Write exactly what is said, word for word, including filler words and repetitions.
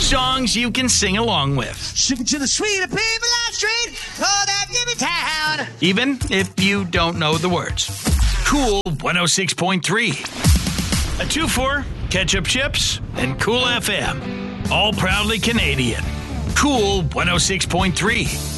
Songs you can sing along with. Ship it to the sweet people on street. Oh, that give me town. Even if you don't know the words. Cool one oh six point three. A two four, Ketchup Chips, and Cool F M. All proudly Canadian. Cool one oh six point three.